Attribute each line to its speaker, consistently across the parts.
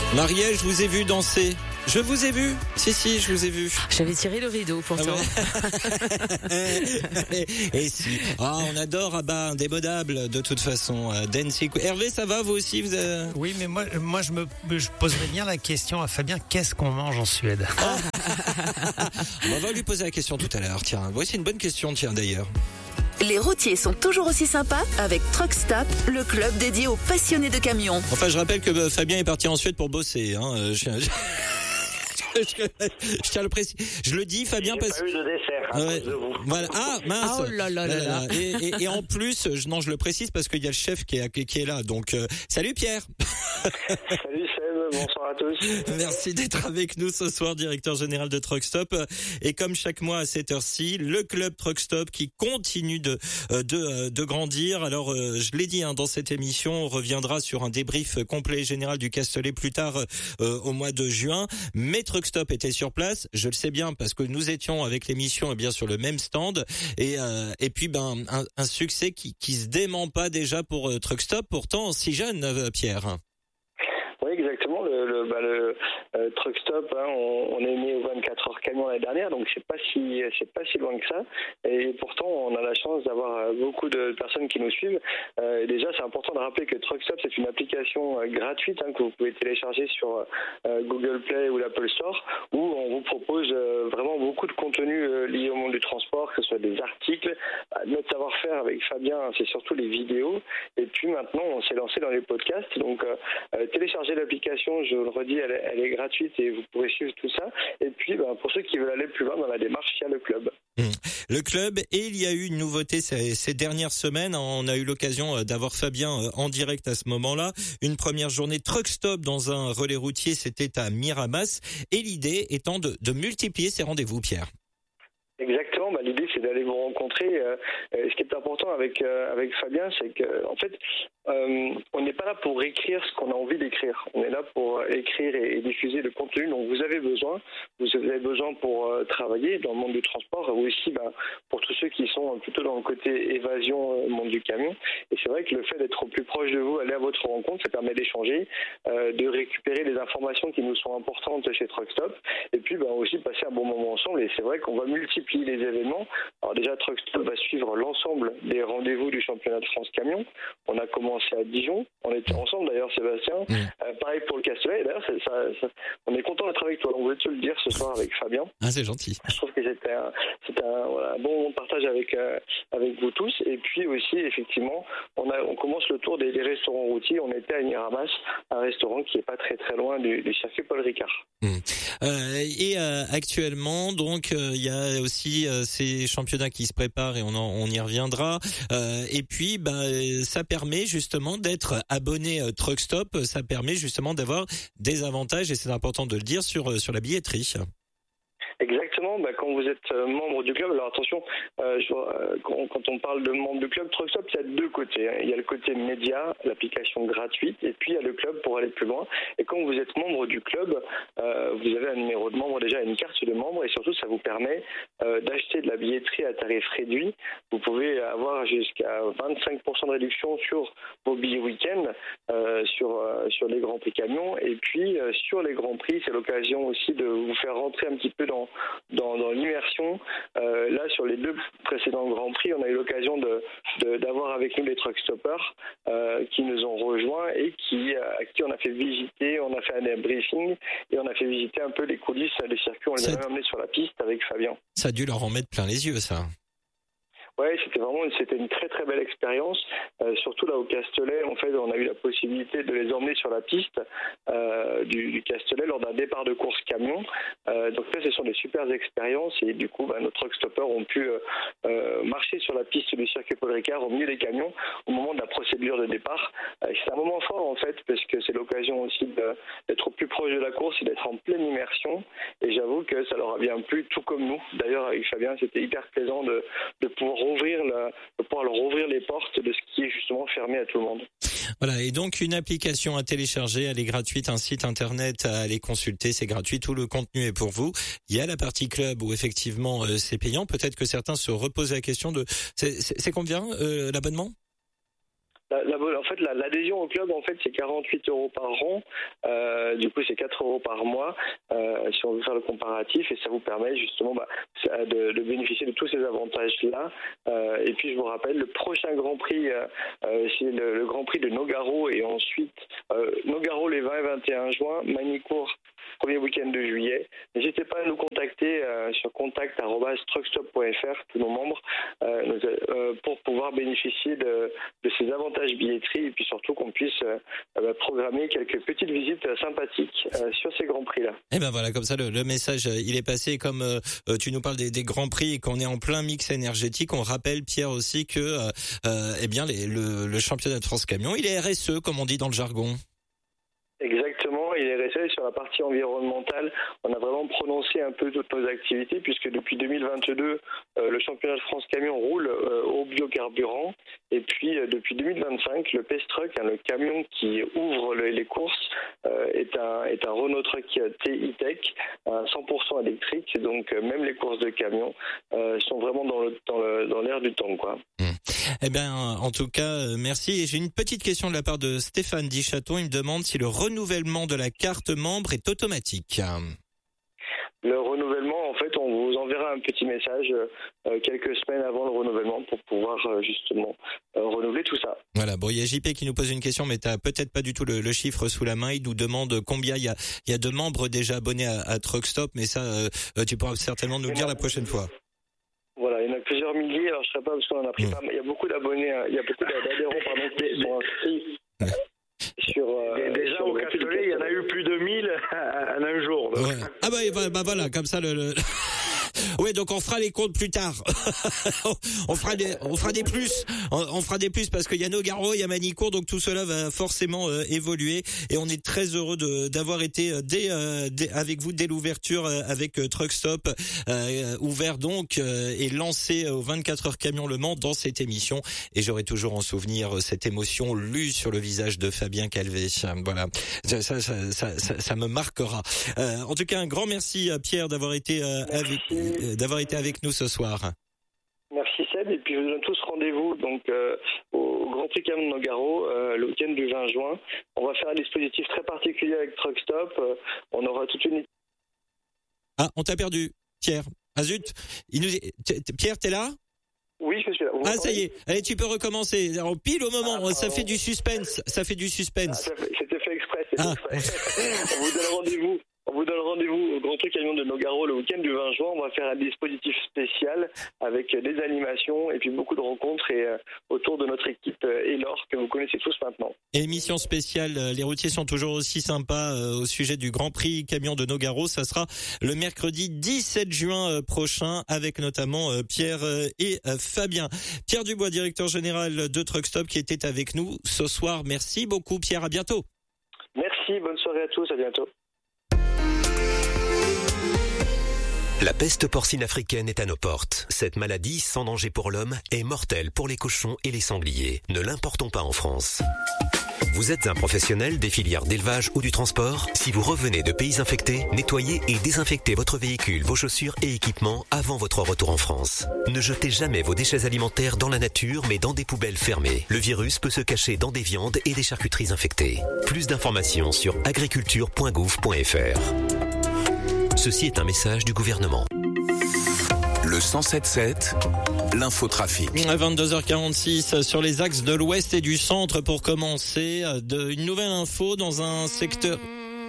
Speaker 1: Marielle, je vous ai vu danser. Je vous ai vu. Si, je vous ai vu.
Speaker 2: J'avais tiré le rideau pourtant.
Speaker 1: Et si. On adore Abba, indémodable de toute façon. Dancing. Hervé, ça va vous aussi
Speaker 3: Oui, mais moi je poserais bien la question à Fabien, qu'est-ce qu'on mange en Suède?
Speaker 1: On va lui poser la question tout à l'heure. Tiens, voici une bonne question, d'ailleurs.
Speaker 4: Les routiers sont toujours aussi sympas avec Truck Stop, le club dédié aux passionnés de camions.
Speaker 1: Enfin, je rappelle que Fabien est parti en Suède pour bosser. Je tiens à le préciser. Je le dis, Fabien, parce
Speaker 5: que pas eu de dessert à cause de vous.
Speaker 1: Voilà. Ah mince.
Speaker 2: Oh là là là là.
Speaker 1: Et en plus, je le précise parce qu'il y a le chef qui est là. Donc salut Pierre.
Speaker 5: Salut Seb, bonsoir à tous.
Speaker 1: Merci d'être avec nous ce soir, directeur général de Truck Stop. Et comme chaque mois à cette heure-ci, le club Truck Stop qui continue de grandir. Alors je l'ai dit dans cette émission, on reviendra sur un débrief complet et général du Castellet plus tard au mois de juin. Mais Truck Stop était sur place, je le sais bien parce que nous étions avec l'émission bien sur le même stand et puis un succès qui se dément pas déjà pour Truck Stop, pourtant si jeune, Pierre.
Speaker 5: Oui, exactement. Le Truck Stop, on est né au 24 heures camion l'année dernière, donc c'est pas si loin que ça. Et pourtant, on a la chance d'avoir beaucoup de personnes qui nous suivent. Et déjà, c'est important de rappeler que Truck Stop, c'est une application gratuite que vous pouvez télécharger sur Google Play ou l'Apple Store, où on vous propose vraiment beaucoup de contenu lié au monde du transport, que ce soit des articles. Notre savoir-faire avec Fabien, c'est surtout les vidéos. Et puis maintenant, on s'est lancé dans les podcasts. Donc, téléchargez l'application, je le redis, elle est gratuite et vous pourrez suivre tout ça. Et puis, pour ceux qui veulent aller plus loin dans la démarche, il y a le club.
Speaker 1: Le club, et il y a eu une nouveauté ces dernières semaines. On a eu l'occasion d'avoir Fabien en direct à ce moment-là. Une première journée Truck Stop dans un relais routier, c'était à Miramas. Et l'idée étant de multiplier ces rendez-vous, Pierre.
Speaker 5: Exactement, l'idée c'est d'aller vous rencontrer. Ce qui est important avec Fabien, c'est que en fait, on n'est pas là pour écrire ce qu'on a envie d'écrire. On est là pour écrire et diffuser le contenu dont vous avez besoin. Vous avez besoin pour travailler dans le monde du transport, ou aussi pour tous ceux qui sont plutôt dans le côté évasion au monde du camion. Et c'est vrai que le fait d'être au plus proche de vous, aller à votre rencontre, ça permet d'échanger, de récupérer les informations qui nous sont importantes chez Truck Stop, et puis aussi passer un bon moment ensemble. Et c'est vrai qu'on va multiplier les événements. Alors déjà, Truck Stop va suivre l'ensemble des rendez-vous du championnat de France camion. On a commencé à Dijon, on était ensemble d'ailleurs, Sébastien. Pareil pour le Castellet. D'ailleurs, on est content d'être avec toi. On voulait te le dire ce soir avec Fabien.
Speaker 1: Ah, c'est gentil.
Speaker 5: Je trouve que c'était un bon partage avec vous tous. Et puis aussi, effectivement, on commence le tour des restaurants routiers. On était à Miramas, un restaurant qui est pas très très loin du circuit Paul Ricard.
Speaker 1: Actuellement, donc, il y a aussi ces championnats qui se préparent et on y reviendra. Et puis, ça permet justement d'être abonné Truck Stop. Ça permet justement d'avoir des avantages, et c'est important de le dire, sur la billetterie.
Speaker 5: Exactement, quand vous êtes membre du club, alors attention, quand on parle de membre du club Truck Stop, il y a deux côtés. Il y a le côté média, l'application gratuite, et puis il y a le club pour aller plus loin. Et quand vous êtes membre du club, vous avez un numéro de membre, déjà une carte de membre, et surtout ça vous permet d'acheter de la billetterie à tarif réduit. Vous pouvez avoir jusqu'à 25% de réduction sur vos billets week-end, sur les Grands Prix camions, et puis sur les Grands Prix, c'est l'occasion aussi de vous faire rentrer un petit peu dans l'immersion. Là, sur les deux précédents Grands Prix, on a eu l'occasion d'avoir avec nous les Truck Stoppers qui nous ont rejoints et à qui on a fait visiter, on a fait un briefing et on a fait visiter un peu les coulisses des circuits. On les a même emmenés sur la piste avec Fabien.
Speaker 1: Ça a dû leur en mettre plein les yeux, ça.
Speaker 5: Ouais, c'était une très très belle expérience. Surtout là au Castellet, en fait, on a eu la possibilité de les emmener sur la piste du Castellet lors d'un départ de course camion. Donc là, ce sont des super expériences et du coup, nos truck stoppers ont pu marcher sur la piste du circuit Paul Ricard au milieu des camions au moment de la procédure de départ. C'est un moment fort en fait parce que c'est l'occasion aussi d'être au plus proche de la course et d'être en pleine immersion. Et j'avoue que ça leur a bien plu, tout comme nous. D'ailleurs, avec Fabien, c'était hyper plaisant de pouvoir leur ouvrir les portes de ce qui est justement fermé à tout le monde.
Speaker 1: Voilà, et donc une application à télécharger, elle est gratuite, un site internet à aller consulter, c'est gratuit, tout le contenu est pour vous. Il y a la partie club où effectivement c'est payant, peut-être que certains se reposent la question de c'est combien l'abonnement ?
Speaker 5: En fait, l'adhésion au club, en fait, c'est 48 € par an. Du coup, c'est 4 € par mois, si on veut faire le comparatif, et ça vous permet justement de bénéficier de tous ces avantages-là. Et puis, je vous rappelle, le prochain Grand Prix, c'est le Grand Prix de Nogaro, et ensuite Nogaro les 20 et 21 juin, Magny-Cours premier week-end de juillet. N'hésitez pas à nous contacter sur contact@truckstop.fr, tous nos membres, pour pouvoir bénéficier de ces avantages billetterie, et puis surtout qu'on puisse programmer quelques petites visites sympathiques sur ces grands prix-là.
Speaker 1: Et ben voilà, comme ça le message il est passé. Comme tu nous parles des grands prix et qu'on est en plein mix énergétique, on rappelle, Pierre, aussi que le championnat de France Camion, il est RSE, comme on dit dans le jargon.
Speaker 5: Exactement, il est RSE. Sur la partie environnementale, on a vraiment prononcé un peu toutes nos activités, puisque depuis 2022, le championnat de France Camion roule au biocarburant. Et puis, depuis 2025, le Pestruck, le camion qui ouvre les courses, est un Renault Truck TI-Tech, 100% électrique. Donc, même les courses de camions sont vraiment dans l'air du temps, quoi.
Speaker 1: Eh bien, en tout cas, merci. Et j'ai une petite question de la part de Stéphane Dichaton. Il me demande si le renouvellement de la carte membre est automatique.
Speaker 5: Le renouvellement, en fait, on vous enverra un petit message quelques semaines avant le renouvellement pour pouvoir justement renouveler tout ça.
Speaker 1: Voilà, bon, il y a JP qui nous pose une question, mais tu n'as peut-être pas du tout le chiffre sous la main. Il nous demande combien il y a de membres déjà abonnés à Truckstop, mais ça, tu pourras certainement nous le dire la prochaine fois.
Speaker 5: Voilà, il y en a plusieurs milliers, alors je ne sais pas parce qu'on en a pris pas, mais il y a beaucoup d'abonnés, il y a beaucoup d'adhérents qui sont inscrits
Speaker 6: déjà au Castellet, il y en a eu plus de 1000 en un jour.
Speaker 1: Ouais. Ah bah voilà, comme ça Oui, donc on fera les comptes plus tard. on fera des plus. On fera des plus parce qu'il y a Nogaro, il y a Magny-Cours, donc tout cela va forcément évoluer. Et on est très heureux d'avoir été avec vous dès l'ouverture avec Truckstop, ouvert donc et lancé au 24 heures camion Le Mans dans cette émission. Et j'aurai toujours en souvenir cette émotion lue sur le visage de Fabien Calvé. Voilà, ça me marquera. En tout cas, un grand merci à Pierre d'avoir été avec nous ce soir.
Speaker 5: Merci Seb, et puis je vous donne tous rendez-vous donc au Grand Prix Camion de Nogaro le week-end du 20 juin. On va faire un dispositif très particulier avec Truckstop. On aura toute une...
Speaker 1: Ah, on t'a perdu, Pierre. Ah zut, Pierre, t'es là ?
Speaker 5: Oui, je suis là.
Speaker 1: Ah, ça y est. Allez, tu peux recommencer. Alors, pile au moment, ça fait du suspense. C'était
Speaker 5: fait exprès. On vous donne rendez-vous au Grand Prix Camion de Nogaro le week-end du 20 juin. On va faire un dispositif spécial avec des animations et puis beaucoup de rencontres et autour de notre équipe Elor que vous connaissez tous maintenant.
Speaker 1: Émission spéciale, les routiers sont toujours aussi sympas au sujet du Grand Prix Camion de Nogaro. Ça sera le mercredi 17 juin prochain avec notamment Pierre et Fabien. Pierre Dubois, directeur général de Truckstop, qui était avec nous ce soir. Merci beaucoup Pierre, à bientôt.
Speaker 5: Merci, bonne soirée à tous, à bientôt.
Speaker 7: La peste porcine africaine est à nos portes. Cette maladie, sans danger pour l'homme, est mortelle pour les cochons et les sangliers. Ne l'importons pas en France. Vous êtes un professionnel des filières d'élevage ou du transport ? Si vous revenez de pays infectés, nettoyez et désinfectez votre véhicule, vos chaussures et équipements avant votre retour en France. Ne jetez jamais vos déchets alimentaires dans la nature, mais dans des poubelles fermées. Le virus peut se cacher dans des viandes et des charcuteries infectées. Plus d'informations sur agriculture.gouv.fr. Ceci est un message du gouvernement.
Speaker 8: Le 107.7, l'infotrafic.
Speaker 1: À 22h46 sur les axes de l'ouest et du centre pour commencer. Une nouvelle info dans un secteur.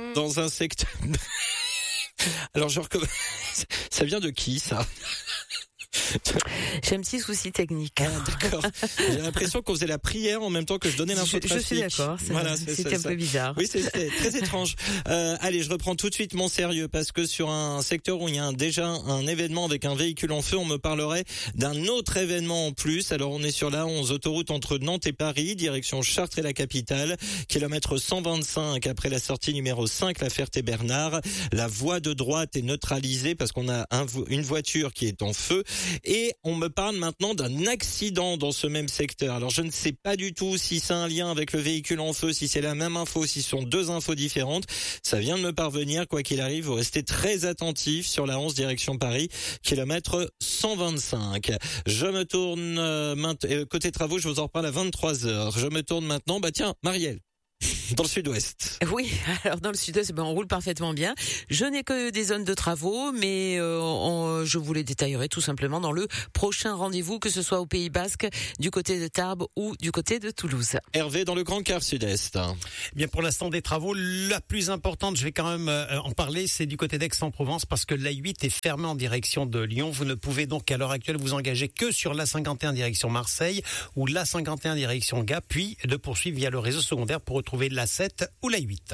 Speaker 1: Alors ça vient de qui ça ?
Speaker 2: J'ai un petit souci technique.
Speaker 1: Ah, d'accord. J'ai l'impression qu'on faisait la prière en même temps que je donnais l'infotrafic.
Speaker 2: Je suis d'accord. C'était un peu bizarre.
Speaker 1: Oui, c'était très étrange. Allez, je reprends tout de suite mon sérieux parce que sur un secteur où il y a déjà un événement avec un véhicule en feu, on me parlerait d'un autre événement en plus. Alors, on est sur la 11 autoroute entre Nantes et Paris, direction Chartres et la capitale, kilomètre 125 après la sortie numéro 5, la Ferté-Bernard. La voie de droite est neutralisée parce qu'on a une voiture qui est en feu. Et on me parle maintenant d'un accident dans ce même secteur. Alors je ne sais pas du tout si c'est un lien avec le véhicule en feu, si c'est la même info, si ce sont deux infos différentes. Ça vient de me parvenir, quoi qu'il arrive, vous restez très attentifs sur la 11 direction Paris, kilomètre 125. Je me tourne côté travaux, je vous en reparle à 23h. Je me tourne maintenant, tiens, Marielle. Dans le sud-ouest.
Speaker 2: Oui, alors dans le sud-ouest, on roule parfaitement bien. Je n'ai que des zones de travaux, mais je vous les détaillerai tout simplement dans le prochain rendez-vous, que ce soit au Pays Basque, du côté de Tarbes ou du côté de Toulouse.
Speaker 1: Hervé, dans le Grand Quart Sud-Est.
Speaker 3: Bien, pour l'instant des travaux, la plus importante, je vais quand même en parler, c'est du côté d'Aix-en-Provence, parce que l'A8 est fermée en direction de Lyon. Vous ne pouvez donc à l'heure actuelle vous engager que sur l'A51 direction Marseille ou l'A51 direction Gap, puis de poursuivre via le réseau secondaire pour retrouver l'A7 ou l'A8.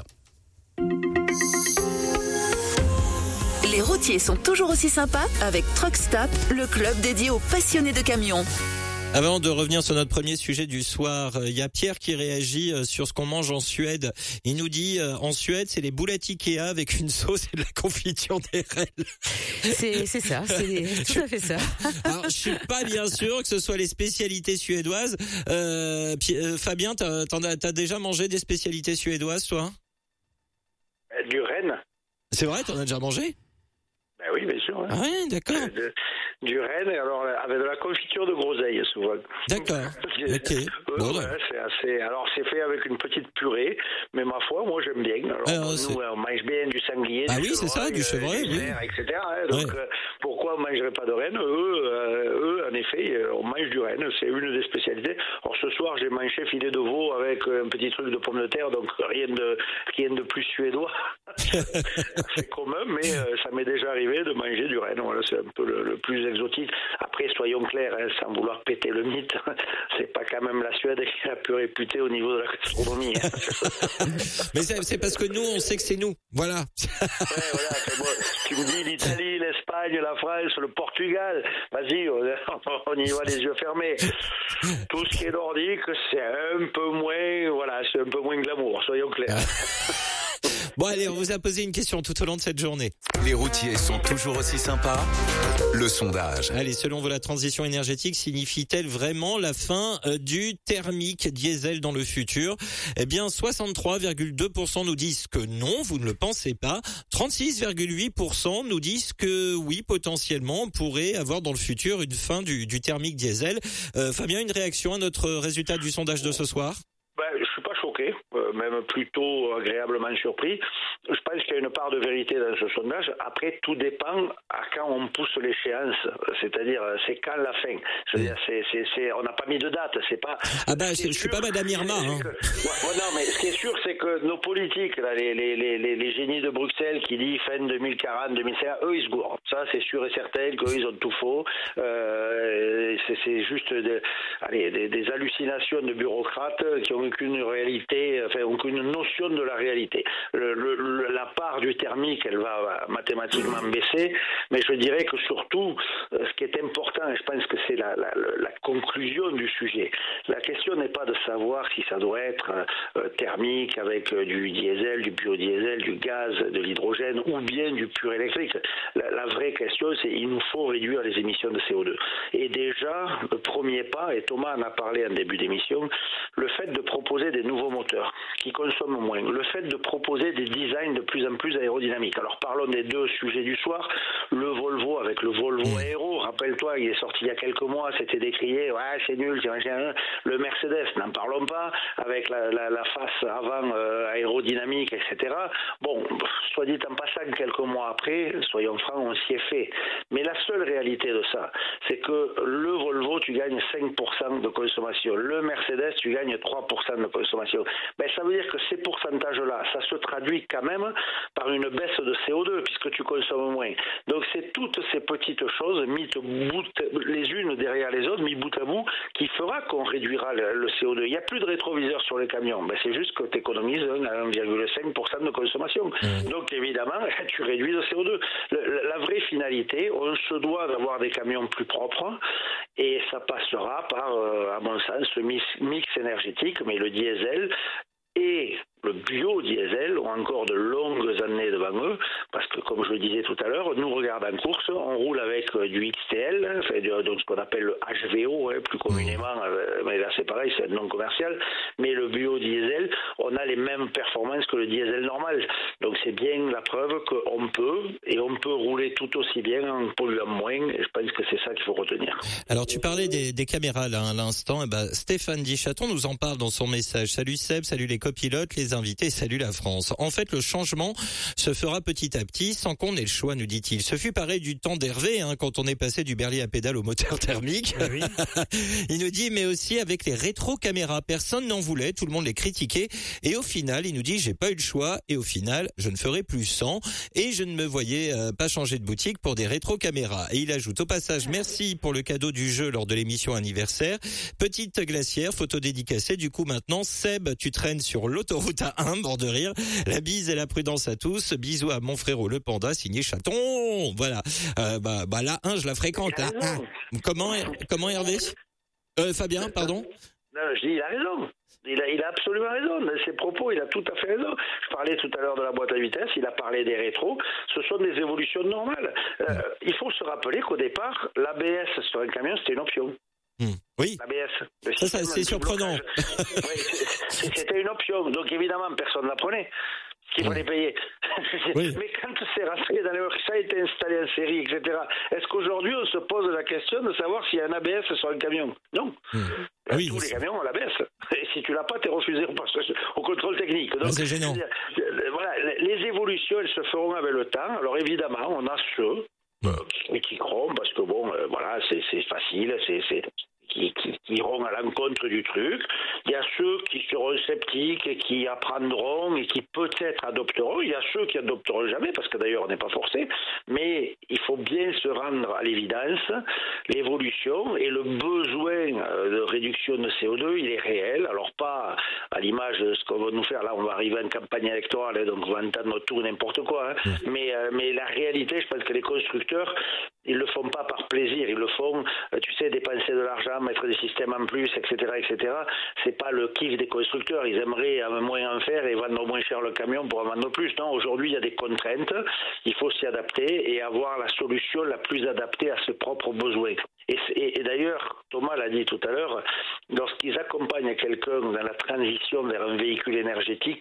Speaker 4: Les routiers sont toujours aussi sympas avec Truck Stop, le club dédié aux passionnés de camions.
Speaker 1: Avant de revenir sur notre premier sujet du soir, il y a Pierre qui réagit sur ce qu'on mange en Suède. Il nous dit, en Suède, c'est les boulettes Ikea avec une sauce et de la confiture des rennes.
Speaker 2: C'est ça, c'est tout à fait ça.
Speaker 1: Alors, je suis pas bien sûr que ce soit les spécialités suédoises. Fabien, t'as déjà mangé des spécialités suédoises, toi?
Speaker 6: Du renne.
Speaker 1: C'est vrai, t'en as déjà mangé?
Speaker 6: Ben oui, bien sûr. Hein.
Speaker 1: Ah ouais, d'accord.
Speaker 6: Du renne, alors avec de la confiture de groseille souvent.
Speaker 1: D'accord. Ok. Bon,
Speaker 6: c'est assez. Alors c'est fait avec une petite purée, mais ma foi, moi j'aime bien. Alors nous, on mange bien du sanglier.
Speaker 1: Ah oui, c'est ça, du chevreuil,
Speaker 6: oui. Etc. Hein, donc pourquoi on mangerait pas de renne? Eux, en effet, on mange du renne. C'est une des spécialités. Alors ce soir, j'ai mangé filet de veau avec un petit truc de pommes de terre, donc rien de plus suédois. C'est commun, mais ça m'est déjà arrivé de manger du renne. Voilà, c'est un peu le plus exotique. Après, soyons clairs, sans vouloir péter le mythe, c'est pas quand même la Suède qui est la plus réputée au niveau de la gastronomie.
Speaker 1: Mais c'est parce que nous, on sait que c'est nous. Voilà.
Speaker 6: Voilà. Bon, tu me dis l'Italie, l'Espagne, la France, le Portugal. Vas-y, on y va les yeux fermés. Tout ce qui est nordique, c'est un peu moins glamour, soyons clairs.
Speaker 1: Bon allez, on vous a posé une question tout au long de cette journée.
Speaker 8: Les routiers sont toujours aussi sympas. Le sondage.
Speaker 1: Allez, selon vous, la transition énergétique signifie-t-elle vraiment la fin du thermique diesel dans le futur? Eh bien, 63,2% nous disent que non, vous ne le pensez pas. 36,8% nous disent que oui, potentiellement, on pourrait avoir dans le futur une fin du thermique diesel. Fabien, une réaction à notre résultat du sondage de ce soir?
Speaker 6: Je suis pas choqué, même plutôt agréablement surpris. Je pense qu'il y a une part de vérité dans ce sondage. Après, tout dépend à quand on pousse l'échéance. C'est-à-dire, c'est quand la fin. C'est-à-dire, on n'a pas mis de date. C'est pas.
Speaker 1: Je suis pas Madame Irma. Hein.
Speaker 6: Non, mais ce qui est sûr, c'est que nos politiques, là, les génies de Bruxelles qui disent fin 2040, 2050, eux, ils se gourrent. Ça, c'est sûr et certain qu'ils ont tout faux. C'est juste des hallucinations de bureaucrates qui ont aucune réalité, aucune notion de la réalité. La part du thermique, elle va mathématiquement baisser, mais je dirais que surtout, ce qui est important, et je pense que c'est la conclusion du sujet, la question n'est pas de savoir si ça doit être thermique avec du diesel, du biodiesel, du gaz, de l'hydrogène ou bien du pur électrique. La vraie question, c'est il nous faut réduire les émissions de CO2. Et déjà, le premier pas, et Thomas en a parlé en début d'émission, le fait de proposer des nouveaux moteurs qui consomment moins, le fait de proposer des designs de plus en plus aérodynamiques. Alors parlons des deux sujets du soir. Le Volvo avec le Volvo Aero, rappelle-toi, il est sorti il y a quelques mois, c'était décrié, ouais c'est nul, c'est machin. Le Mercedes, n'en parlons pas, avec la face avant aérodynamique, etc. Bon, soit dit en passant, quelques mois après, soyons francs, on s'y est fait. Mais la seule réalité de ça, c'est que le Volvo, tu gagnes 5% de consommation. Le Mercedes, tu gagnes 3% de consommation. Ça veut dire que ces pourcentages-là, ça se traduit quand même par une baisse de CO2, puisque tu consommes moins. Donc c'est toutes ces petites choses mises les unes derrière les autres, mises bout à bout, qui fera qu'on réduira le CO2. Il n'y a plus de rétroviseur sur les camions. C'est juste que tu économises 1,5% de consommation. Donc évidemment, tu réduis le CO2. La vraie finalité, on se doit d'avoir des camions plus propres, et ça passera par, à mon sens, le mix énergétique, mais le diesel et le biodiesel ont encore de longues longues années devant eux, parce que comme je le disais tout à l'heure, nous regarde en course, on roule avec du XTL, donc ce qu'on appelle le HVO, plus communément, mais là c'est pareil, c'est un nom commercial, mais le biodiesel, on a les mêmes performances que le diesel normal. Donc c'est bien la preuve qu'on peut rouler tout aussi bien en polluant moins, et je pense que c'est ça qu'il faut retenir.
Speaker 1: Alors tu parlais des caméras là à l'instant, et Stéphane Dichaton nous en parle dans son message. Salut Seb, salut les copilotes, les invités, salut la France. En fait, le changement se fera petit à petit sans qu'on ait le choix, nous dit-il. Ce fut pareil du temps d'Hervé, quand on est passé du berlier à pédale au moteur thermique. Oui. Il nous dit, mais aussi avec les rétro-caméras. Personne n'en voulait, tout le monde les critiquait. Et au final, il nous dit, j'ai pas eu le choix. Et au final, je ne ferai plus 100. Et je ne me voyais pas changer de boutique pour des rétro-caméras. Et il ajoute, au passage, merci pour le cadeau du jeu lors de l'émission anniversaire. Petite glacière, photo dédicacée. Du coup, maintenant, Seb, tu traînes sur l'autoroute A1, mort de rire. La bise et la prudence à tous. Bisous à mon frérot le panda, signé Chaton. Voilà. La 1, je la fréquente. La 1. Comment Hervé Fabien, pardon.
Speaker 6: Non, je dis, il a raison. Il a absolument raison. Dans ses propos, il a tout à fait raison. Je parlais tout à l'heure de la boîte à vitesse, il a parlé des rétros. Ce sont des évolutions normales. Il faut se rappeler qu'au départ, l'ABS sur un camion, c'était une option.
Speaker 1: Oui.
Speaker 6: l'ABS.
Speaker 1: Ça c'est surprenant.
Speaker 6: Oui, c'était une option. Donc évidemment, personne ne la prenait. Qu'il fallait payer. Oui. Mais quand c'est rentré dans les ça a été installé en série, etc. Est-ce qu'aujourd'hui on se pose la question de savoir s'il y a un ABS sur un camion? Non.
Speaker 1: Oui,
Speaker 6: tous les camions ont l'ABS. Et si tu l'as pas, t'es refusé au contrôle technique. Donc,
Speaker 1: c'est gênant.
Speaker 6: Voilà, les évolutions, elles se feront avec le temps. Alors évidemment, on a ceux qui cront parce que voilà, c'est facile, qui iront à l'encontre du truc. Il y a ceux qui seront sceptiques et qui apprendront et qui peut-être adopteront. Il y a ceux qui adopteront jamais, parce que d'ailleurs on n'est pas forcé. Mais il faut bien se rendre à l'évidence. L'évolution et le besoin de réduction de CO2, il est réel. Alors pas à l'image de ce qu'on va nous faire. Là, on va arriver à une campagne électorale, donc on va entendre tout n'importe quoi. Mais la réalité, je pense que les constructeurs, ils le font pas par plaisir. Ils le font, dépenser de l'argent, mettre des systèmes en plus, etc., etc. C'est pas le kiff des constructeurs. Ils aimeraient moins en faire et vendre moins cher le camion pour en vendre plus. Non, aujourd'hui, il y a des contraintes. Il faut s'y adapter et avoir la solution la plus adaptée à ses propres besoins. Et d'ailleurs, Thomas l'a dit tout à l'heure, lorsqu'ils accompagnent quelqu'un dans la transition vers un véhicule énergétique,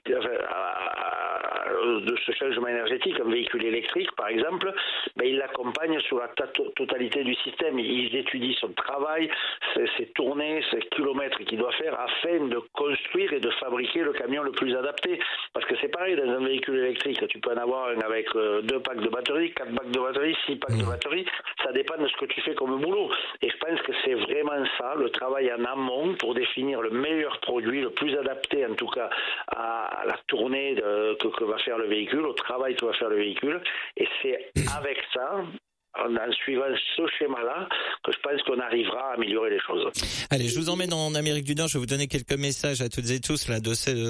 Speaker 6: de ce changement énergétique, un véhicule électrique par exemple, ils l'accompagnent sur la totalité du système. Ils étudient son travail, ses tournées, ses kilomètres qu'il doit faire afin de construire et de fabriquer le camion le plus adapté. Parce que c'est pareil, dans un véhicule électrique, tu peux en avoir un avec 2 packs de batterie, 4 packs de batterie, 6 packs de batterie, ça dépend de ce que tu fais comme boulot. Et je pense que c'est vraiment ça, le travail en amont pour définir le meilleur produit, le plus adapté en tout cas à la tournée que va faire le véhicule, au travail que va faire le véhicule. Et c'est avec ça, en suivant ce schéma-là, que je pense qu'on arrivera à améliorer les choses.
Speaker 1: Allez, je vous emmène en Amérique du Nord. Je vais vous donner quelques messages à toutes et tous là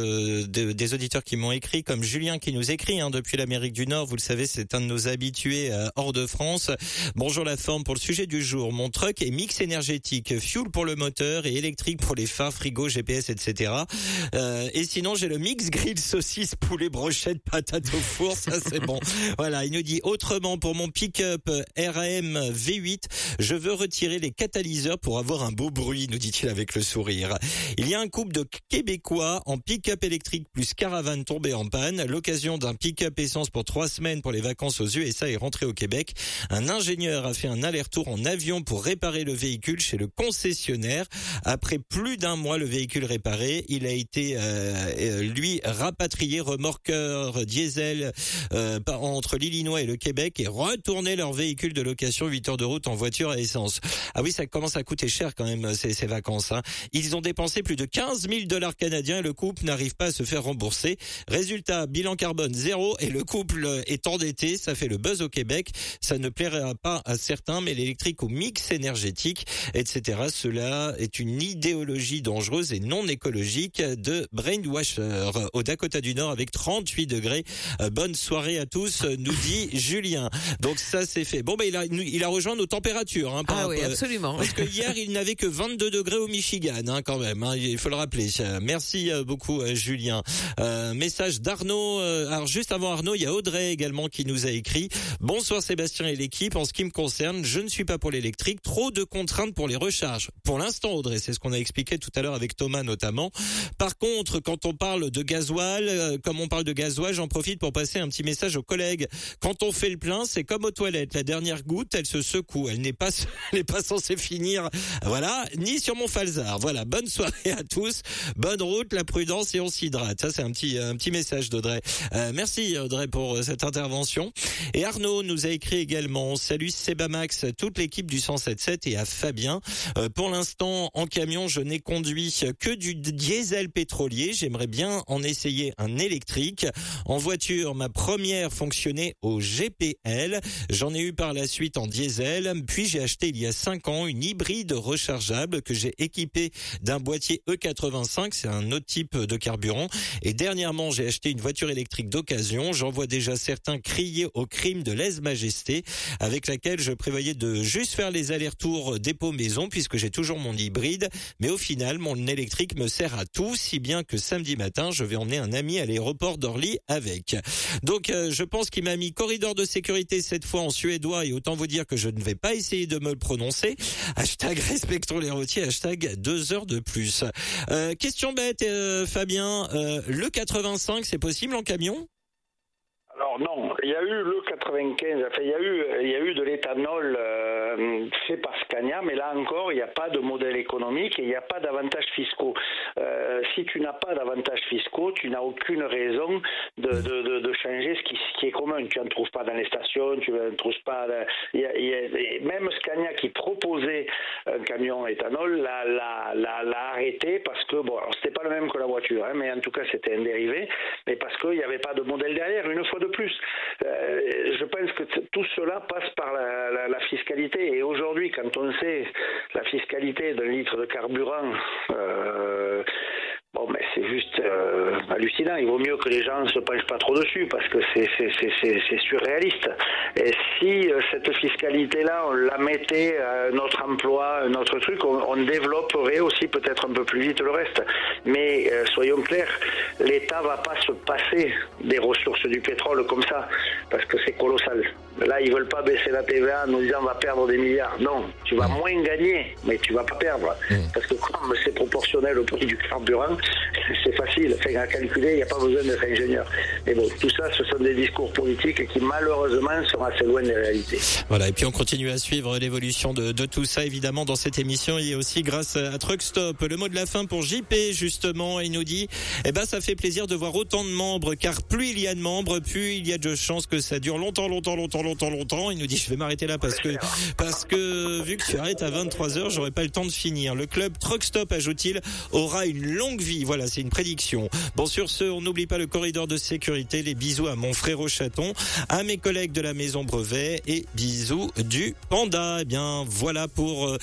Speaker 1: des auditeurs qui m'ont écrit, comme Julien qui nous écrit depuis l'Amérique du Nord. Vous le savez, c'est un de nos habitués hors de France. Bonjour la forme. Pour le sujet du jour, mon truck est mix énergétique, fuel pour le moteur et électrique pour les phares, frigo, GPS, etc. Et sinon, j'ai le mix grill, saucisse, poulet, brochette, patate au four. Ça, c'est bon. Voilà. Il nous dit autrement pour mon pick-up RAM V8, je veux retirer les catalyseurs pour avoir un beau bruit, nous dit-il avec le sourire. Il y a un couple de Québécois en pick-up électrique plus caravane tombé en panne. L'occasion d'un pick-up essence pour 3 semaines pour les vacances aux USA est rentré au Québec. Un ingénieur a fait un aller-retour en avion pour réparer le véhicule chez le concessionnaire. Après plus d'1 mois, le véhicule réparé, il a été lui rapatrié remorqueur diesel entre l'Illinois et le Québec et retourné leur véhicule de location 8 heures de route en voiture à essence. Ah oui, ça commence à coûter cher quand même ces vacances. Ils ont dépensé plus de 15 000 $ canadiens et le couple n'arrive pas à se faire rembourser. Résultat, bilan carbone 0 et le couple est endetté. Ça fait le buzz au Québec. Ça ne plaira pas à certains, mais l'électrique au mix énergétique, etc. Cela est une idéologie dangereuse et non écologique de Brainwasher au Dakota du Nord avec 38 degrés. Bonne soirée à tous, nous dit Julien. Donc ça c'est fait. Bon, il a rejoint nos températures. Hein,
Speaker 2: ah oui, absolument.
Speaker 1: Parce que hier, il n'avait que 22 degrés au Michigan, hein, quand même. Hein, il faut le rappeler. Merci beaucoup, Julien. Message d'Arnaud. Alors, juste avant Arnaud, il y a Audrey également qui nous a écrit. Bonsoir Sébastien et l'équipe. En ce qui me concerne, je ne suis pas pour l'électrique. Trop de contraintes pour les recharges. Pour l'instant, Audrey, c'est ce qu'on a expliqué tout à l'heure avec Thomas notamment. Par contre, quand on parle de gasoil, comme on parle de gasoil, j'en profite pour passer un petit message aux collègues. Quand on fait le plein, c'est comme aux toilettes. La dernière goutte, elle se secoue. Elle n'est pas censée finir, voilà, ni sur mon falzar. Voilà, bonne soirée à tous. Bonne route, la prudence et on s'hydrate. Ça, c'est un petit message d'Audrey. Merci Audrey pour cette intervention. Et Arnaud nous a écrit également. Salut Sebamax, toute l'équipe du 107.7 et à Fabien. Pour l'instant, en camion, je n'ai conduit que du diesel pétrolier. J'aimerais bien en essayer un électrique. En voiture, ma première fonctionnait au GPL. J'en ai eu par la suite en diesel. Puis j'ai acheté il y a 5 ans une hybride rechargeable que j'ai équipée d'un boîtier E85. C'est un autre type de carburant. Et dernièrement, j'ai acheté une voiture électrique d'occasion. J'en vois déjà certains crier au crime de lèse-majesté, avec laquelle je prévoyais de juste faire les allers-retours dépôt-maison puisque j'ai toujours mon hybride. Mais au final, mon électrique me sert à tout, si bien que samedi matin, je vais emmener un ami à l'aéroport d'Orly avec. Donc, je pense qu'il m'a mis corridor de sécurité cette fois en suédois et autant vous dire que je ne vais pas essayer de me le prononcer. Hashtag respectons les routiers, hashtag 2 heures de plus. Question bête, Fabien, le 85, c'est possible en camion ?
Speaker 6: Alors non, il y a eu le 95, enfin il y a eu de l'éthanol fait par Scania, mais là encore il n'y a pas de modèle économique et il n'y a pas d'avantages fiscaux. Si tu n'as pas d'avantages fiscaux, tu n'as aucune raison de changer ce qui est commun. Tu n'en trouves pas dans les stations, tu n'en trouves pas. Même Scania qui proposait un camion éthanol l'a arrêté parce que bon, alors c'était pas le même que la voiture, hein, mais en tout cas c'était un dérivé, mais parce qu'il n'y avait pas de modèle derrière. Une fois de plus, je pense que tout cela passe par la fiscalité. Et aujourd'hui, quand on sait la fiscalité d'un litre de carburant, bon, mais c'est juste hallucinant. Il vaut mieux que les gens ne se penchent pas trop dessus parce que c'est surréaliste. Et si cette fiscalité-là, on la mettait à notre emploi, notre truc, on développerait aussi peut-être un peu plus vite le reste. Mais soyons clairs, l'État va pas se passer des ressources du pétrole comme ça parce que c'est colossal. Là, ils veulent pas baisser la TVA en nous disant on va perdre des milliards. Non, tu vas moins gagner, mais tu vas pas perdre. Parce que comme c'est proportionnel au prix du carburant, c'est facile. Enfin, à calculer, il n'y a pas besoin d'être ingénieur. Mais bon, tout ça, ce sont des discours politiques qui malheureusement sont assez loin des réalités.
Speaker 1: Voilà, et puis on continue à suivre l'évolution de tout ça, évidemment, dans cette émission. Et aussi grâce à Truck Stop. Le mot de la fin pour JP, justement, il nous dit, ça fait plaisir de voir autant de membres, car plus il y a de membres, plus il y a de chances que ça dure longtemps. Il nous dit, je vais m'arrêter là parce que vu que tu arrêtes à 23h, j'aurai pas le temps de finir. Le club Truck Stop, ajoute-t-il, aura une longue vie. Voilà, c'est une prédiction. Bon, sur ce, on n'oublie pas le corridor de sécurité. Les bisous à mon frère au chaton, à mes collègues de la maison Brevet et bisous du Panda. Eh bien, voilà pour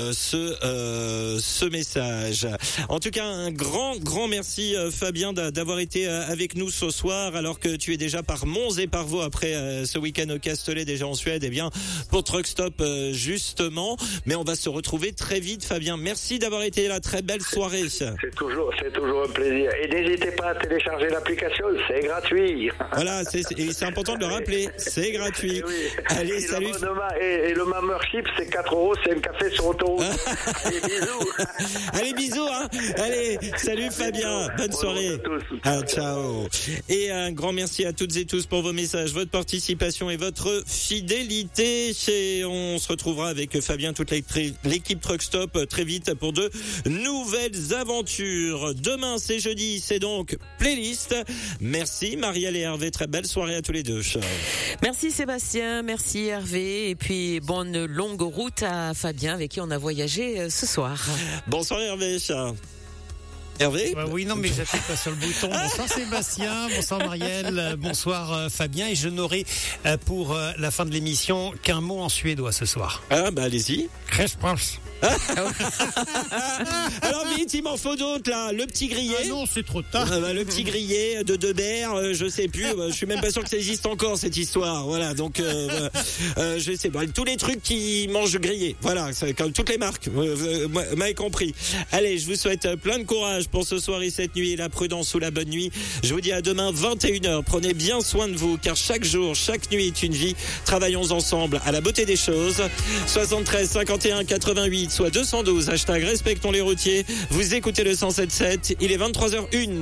Speaker 1: ce message. En tout cas, un grand merci Fabien d'avoir été avec nous ce soir, alors que tu es déjà par Mons et par Vaux après ce week-end au Castellet, déjà en Suède, pour Truck Stop justement. Mais on va se retrouver très vite, Fabien. Merci d'avoir été là. Très belle soirée.
Speaker 6: C'est toujours un plaisir. Et n'hésitez pas à télécharger l'application, c'est gratuit.
Speaker 1: Voilà, c'est important de le rappeler, c'est gratuit.
Speaker 6: Oui.
Speaker 1: Allez,
Speaker 6: et
Speaker 1: salut.
Speaker 6: Et le membership, c'est 4 €, c'est un café sur autoroute. Allez, bisous.
Speaker 1: Allez, bisous, hein. Allez, salut Fabien. Bonne soirée. Ciao. Et un grand merci à toutes et tous pour vos messages, votre participation et votre fidélité. On se retrouvera avec Fabien, toute l'équipe Truck Stop très vite pour de nouvelles aventures. Demain, c'est jeudi, c'est donc playlist. Merci Marielle et Hervé, très belle soirée à tous les deux.
Speaker 2: Merci Sébastien, merci Hervé, et puis bonne longue route à Fabien avec qui on a voyagé ce soir.
Speaker 1: Bonsoir Hervé. Hervé?
Speaker 3: Oui, non, mais j'appuie pas sur le bouton. Bonsoir Sébastien, bonsoir Marielle, bonsoir Fabien. Et je n'aurai pour la fin de l'émission qu'un mot en suédois ce soir.
Speaker 1: Ah, bah allez-y.
Speaker 3: Response.
Speaker 1: Alors vite, il m'en faut d'autres là. Le petit grillé.
Speaker 3: Ah non, c'est trop tard.
Speaker 1: Le petit grillé de Debert, je sais plus. Je suis même pas sûr que ça existe encore cette histoire. Voilà, donc je sais pas. Tous les trucs qui mangent grillé. Voilà, c'est comme toutes les marques. Vous m'avez compris. Allez, je vous souhaite plein de courage pour ce soir et cette nuit. La prudence ou la bonne nuit. Je vous dis à demain 21h. Prenez bien soin de vous, car chaque jour, chaque nuit est une vie. Travaillons ensemble à la beauté des choses. 73 51 88 soit 212 hashtag respectons les routiers. Vous écoutez le 107.7. Il est 23h01.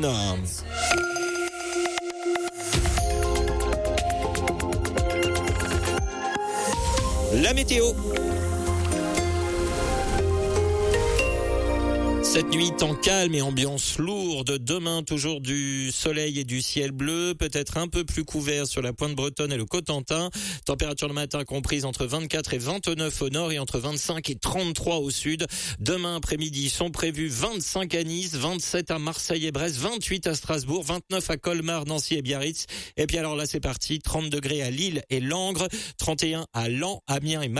Speaker 1: La météo. Cette nuit, temps calme et ambiance lourde. Demain, toujours du soleil et du ciel bleu, peut-être un peu plus couvert sur la pointe bretonne et le Cotentin. Température le matin comprise entre 24 et 29 au nord et entre 25 et 33 au sud. Demain après-midi sont prévus 25 à Nice, 27 à Marseille et Brest, 28 à Strasbourg, 29 à Colmar, Nancy et Biarritz. Et puis alors là, c'est parti, 30 degrés à Lille et Langres, 31 à Laon, Amiens et